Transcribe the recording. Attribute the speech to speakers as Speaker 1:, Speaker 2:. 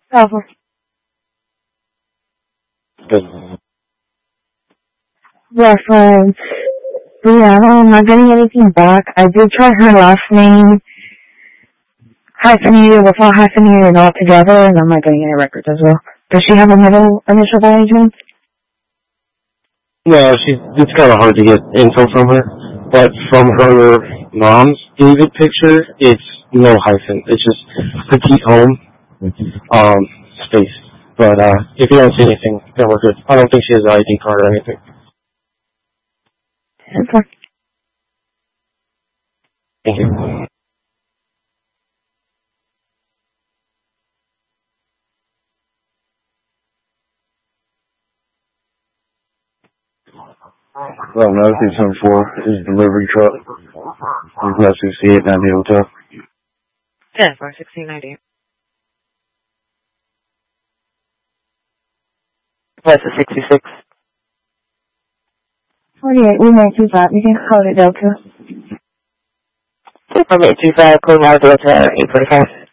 Speaker 1: Over.
Speaker 2: Good.
Speaker 1: Reference. Brianna, I'm not getting anything back. I did try her last name, hyphenated without hyphenated all together, and I'm not getting any records as well. Does she have a middle initial by any chance?
Speaker 2: No, it's kind of hard to get info from her, but from her mom's David picture, it's no hyphen. It's just petite home, space. But if you don't see anything, then we're good. I don't think she has an ID card or anything.
Speaker 1: Okay.
Speaker 2: Thank you.
Speaker 3: Well, no, 374 is a delivery truck. We've got 68 down the hotel.
Speaker 4: 10 for 1690. Plus a 66.
Speaker 1: 48, we may 25. You can code it Delta.
Speaker 4: From 825, code now Delta 845.